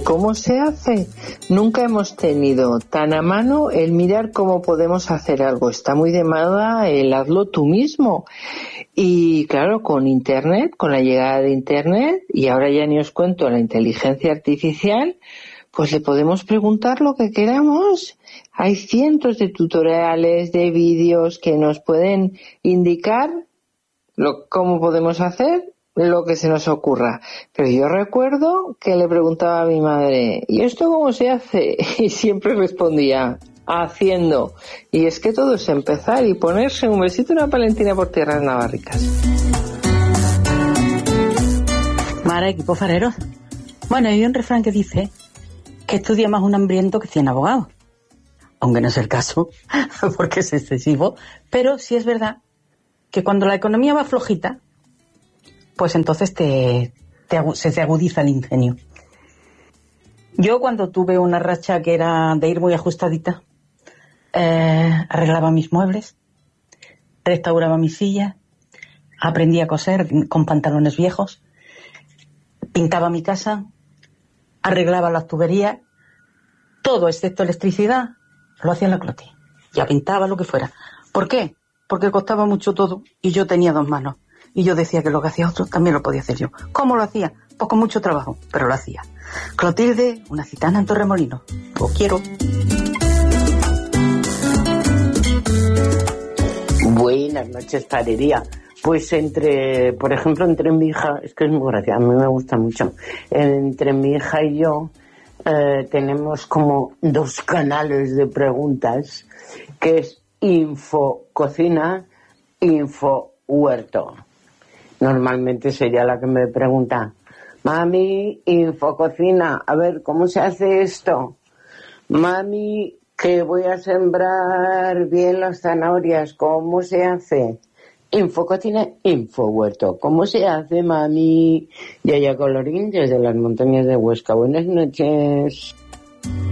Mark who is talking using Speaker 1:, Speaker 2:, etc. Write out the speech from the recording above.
Speaker 1: ¿Cómo se hace? Nunca hemos tenido tan a mano el mirar cómo podemos hacer algo. Está muy de moda el hazlo tú mismo. Y claro, con Internet, con la llegada de Internet, y ahora ya ni os cuento la inteligencia artificial, pues le podemos preguntar lo que queramos. Hay cientos de tutoriales, de vídeos que nos pueden indicar cómo podemos hacer lo que se nos ocurra. Pero yo recuerdo que le preguntaba a mi madre, ¿y esto cómo se hace? Y siempre respondía, haciendo. Y es que todo es empezar y ponerse un besito y una palentina por tierras navarricas.
Speaker 2: Mara, equipo fareros. Bueno, hay un refrán que dice que estudia más un hambriento que 100 abogados. Aunque no es el caso, porque es excesivo. Pero sí es verdad que cuando la economía va flojita, pues entonces se te agudiza el ingenio. Yo cuando tuve una racha que era de ir muy ajustadita, arreglaba mis muebles, restauraba mis sillas, aprendí a coser con pantalones viejos, pintaba mi casa, arreglaba las tuberías, todo excepto electricidad, lo hacía en la Cloti. Ya pintaba lo que fuera. ¿Por qué? Porque costaba mucho todo y yo tenía 2 manos. Y yo decía que lo que hacía otro también lo podía hacer yo. ¿Cómo lo hacía? Pues con mucho trabajo, pero lo hacía. Clotilde, una gitana en Torremolinos. Lo quiero.
Speaker 3: Buenas noches, farería. Pues por ejemplo, entre mi hija, es que es muy gracioso, a mí me gusta mucho. Entre mi hija y yo tenemos como 2 canales de preguntas, que es Info Cocina, Info Huerto. Normalmente sería la que me pregunta, mami, infococina, a ver, ¿cómo se hace esto? Mami, que voy a sembrar bien las zanahorias, ¿cómo se hace? Infococina, infohuerto, ¿cómo se hace, mami? Yaya Colorín, desde las montañas de Huesca. Buenas noches.